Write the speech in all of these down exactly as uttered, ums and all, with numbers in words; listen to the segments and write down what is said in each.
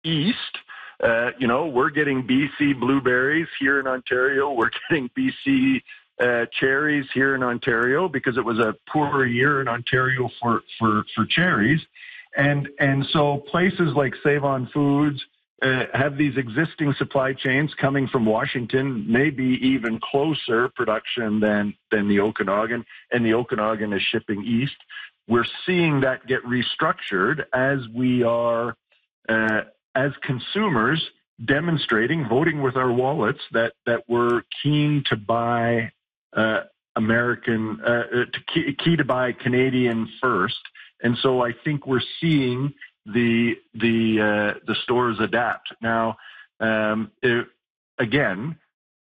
east, uh, you know, we're getting B C blueberries here in Ontario. We're getting B C uh, cherries here in Ontario because it was a poorer year in Ontario for, for, for cherries. And, and so places like Save-On Foods uh, have these existing supply chains coming from Washington, maybe even closer production than, than the Okanagan, and the Okanagan is shipping east. We're seeing that get restructured as we are, uh, as consumers, demonstrating, voting with our wallets, that, that we're keen to buy uh, American, uh, to key, key to buy Canadian first. And so I think we're seeing the the uh, the stores adapt. Now, um, it, again,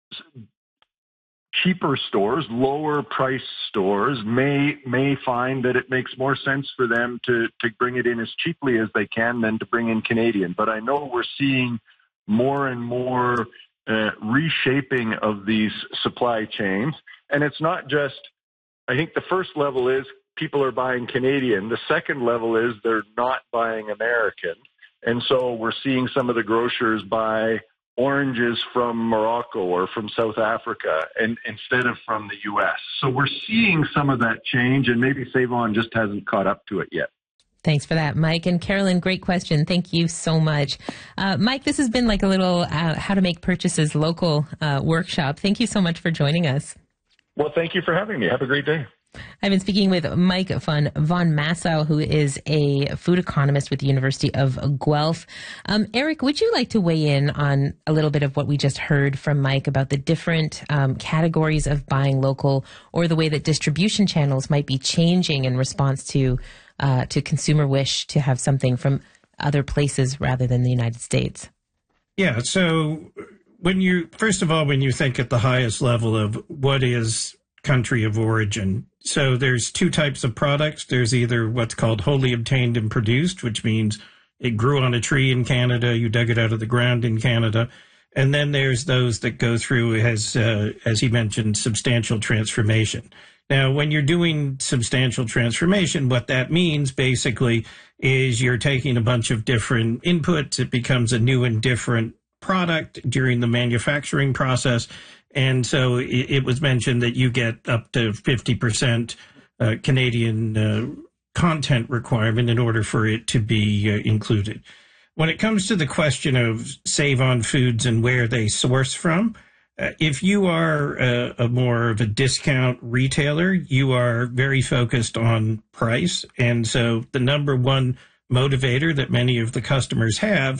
cheaper stores, lower price stores may may find that it makes more sense for them to to bring it in as cheaply as they can than to bring in Canadian. But I know we're seeing more and more uh, reshaping of these supply chains, and it's not just. I think the first level is people are buying Canadian. The second level is they're not buying American, and so we're seeing some of the grocers buy oranges from Morocco or from South Africa and instead of from the U S. So we're seeing some of that change, and maybe Save-On just hasn't caught up to it yet. Thanks for that, Mike. And Carolyn, great question. Thank you so much. Uh, Mike, this has been like a little uh, how to make purchases local uh, workshop. Thank you so much for joining us. Well, thank you for having me. Have a great day. I've been speaking with Mike von, von Massow, who is a food economist with the University of Guelph. Um, Eric, would you like to weigh in on a little bit of what we just heard from Mike about the different um, categories of buying local, or the way that distribution channels might be changing in response to uh, to consumer wish to have something from other places rather than the United States? Yeah, so when you, first of all, when you think at the highest level of what is country of origin. So there's two types of products. There's either what's called wholly obtained and produced, which means it grew on a tree in Canada, you dug it out of the ground in Canada. And then there's those that go through, as, uh, as he mentioned, substantial transformation. Now, when you're doing substantial transformation, what that means basically is you're taking a bunch of different inputs. It becomes a new and different product during the manufacturing process. And so it, it was mentioned that you get up to fifty percent uh, Canadian uh, content requirement in order for it to be uh, included. When it comes to the question of Save-On Foods and where they source from, uh, if you are a, a more of a discount retailer, you are very focused on price. And so the number one motivator that many of the customers have